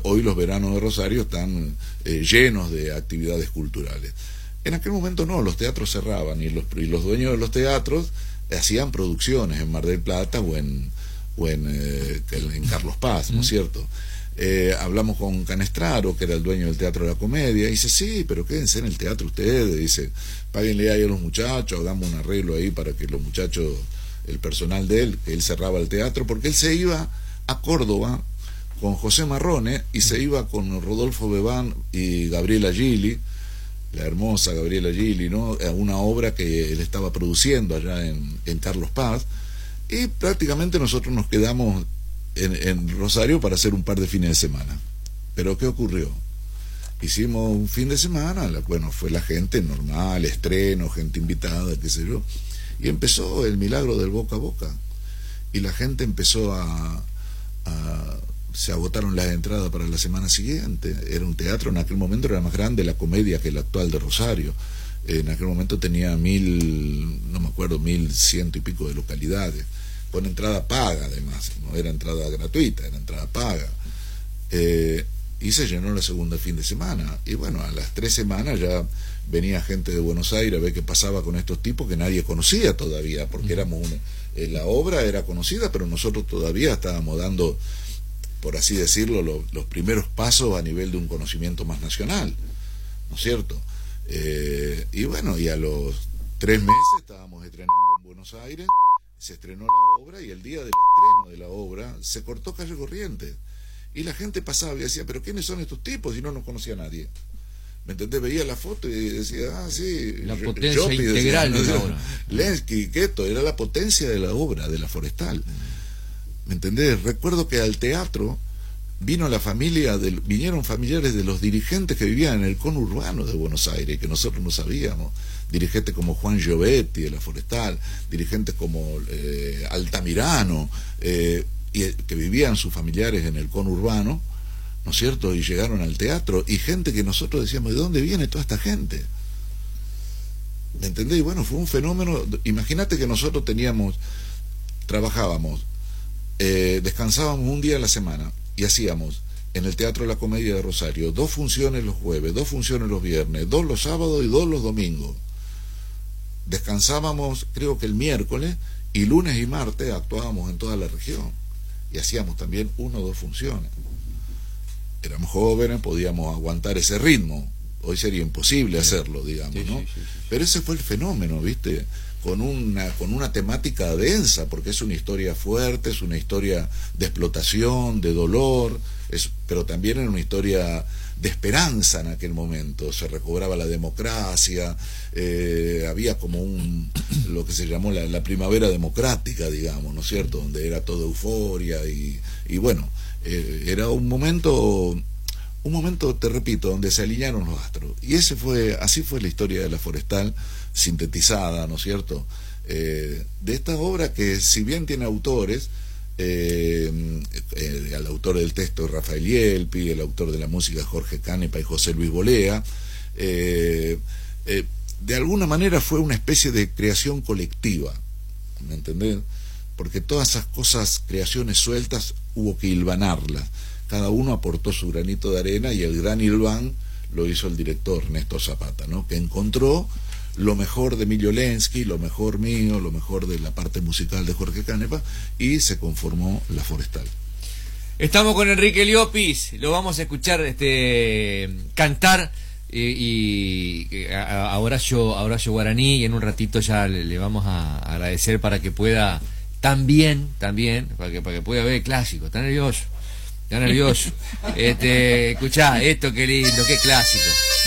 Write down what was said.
hoy los veranos de Rosario están llenos de actividades culturales. En aquel momento no, los teatros cerraban y los dueños de los teatros hacían producciones en Mar del Plata o en Carlos Paz, ¿no es cierto? Hablamos con Canestraro, que era el dueño del Teatro de la Comedia, y dice, sí, pero quédense en el teatro ustedes, dice, páguenle ahí a los muchachos, hagamos un arreglo ahí para que los muchachos, el personal de él cerraba el teatro, porque él se iba a Córdoba con José Marrone y se iba con Rodolfo Bebán y Gabriela Gili, la hermosa Gabriela Gili, ¿no? A una obra que él estaba produciendo allá en Carlos Paz, y prácticamente nosotros nos quedamos en Rosario para hacer un par de fines de semana. Pero ¿qué ocurrió? Hicimos un fin de semana, bueno, fue la gente normal, estreno, gente invitada, qué sé yo, y empezó el milagro del boca a boca, y la gente empezó se agotaron las entradas para la semana siguiente. Era un teatro, en aquel momento era más grande la Comedia que el actual de Rosario. En aquel momento tenía 1100 y pico de localidades, con entrada paga además, no era entrada gratuita, era entrada paga. Y se llenó la segunda fin de semana, y bueno, a las 3 semanas ya venía gente de Buenos Aires a ver qué pasaba con estos tipos que nadie conocía todavía, porque la obra era conocida, pero nosotros todavía estábamos dando, por así decirlo, los primeros pasos a nivel de un conocimiento más nacional, ¿no es cierto? Y bueno, y a los 3 meses estábamos estrenando en Buenos Aires, se estrenó la obra, y el día del estreno de la obra se cortó Calle Corrientes, y la gente pasaba y decía, pero ¿quiénes son estos tipos? Y no nos conocía a nadie. ¿Me entendés? Veía la foto y decía, sí, la potencia integral de la obra. Lensky, que esto era la potencia de la obra, de la Forestal. ¿Me entendés? Recuerdo que al teatro vinieron familiares de los dirigentes que vivían en el conurbano de Buenos Aires, que nosotros no sabíamos. Dirigentes como Juan Giovetti de la Forestal, dirigentes como Altamirano, y que vivían sus familiares en el conurbano, ¿no es cierto? Y llegaron al teatro, y gente que nosotros decíamos, ¿de dónde viene toda esta gente? ¿Me entendés? Y bueno, fue un fenómeno. Imagínate que nosotros trabajábamos, descansábamos un día a la semana, y hacíamos en el Teatro de la Comedia de Rosario 2 funciones los jueves, 2 funciones los viernes, 2 los sábados y 2 los domingos. Descansábamos, creo que el miércoles, y lunes y martes actuábamos en toda la región, y hacíamos también 1 o 2 funciones. Éramos jóvenes, podíamos aguantar ese ritmo. Hoy sería imposible hacerlo, digamos, ¿no? Sí. Pero ese fue el fenómeno, ¿viste? Con una temática densa, porque es una historia fuerte, es una historia de explotación, de dolor, pero también era una historia de esperanza en aquel momento. Se recobraba la democracia, había como lo que se llamó la primavera democrática, digamos, ¿no es cierto? Donde era toda euforia y bueno, era un momento, te repito, donde se alinearon los astros. Y así fue la historia de la Forestal, sintetizada, ¿no es cierto? De esta obra que, si bien tiene autores, el autor del texto Rafael Yelpi, el autor de la música Jorge Canepa y José Luis Bolea, de alguna manera fue una especie de creación colectiva, ¿me entendés? Porque todas esas creaciones sueltas, hubo que hilvanarlas. Cada uno aportó su granito de arena, y el gran hilván lo hizo el director Néstor Zapata, ¿no? Que encontró lo mejor de Emilio Lensky, lo mejor mío, lo mejor de la parte musical de Jorge Canepa, y se conformó la Forestal. Estamos con Enrique Llopis, lo vamos a escuchar cantar a Horacio Guaraní, y en un ratito ya le vamos a agradecer para que pueda también para que pueda ver el clásico. Está nervioso. Escuchá esto, qué lindo, qué clásico.